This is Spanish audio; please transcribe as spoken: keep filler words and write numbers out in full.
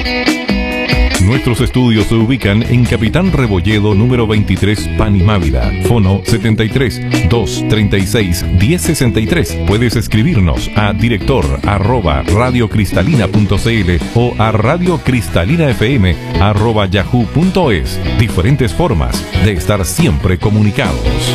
Nuestros estudios se ubican en Capitán Rebolledo número veintitrés, Panimávida. Fono setenta y tres, doscientos treinta y seis, diez sesenta y tres. Puedes escribirnos a director arroba radiocristalina punto cl o a radiocristalina.fm arroba yahoo punto es. Diferentes formas de estar siempre comunicados.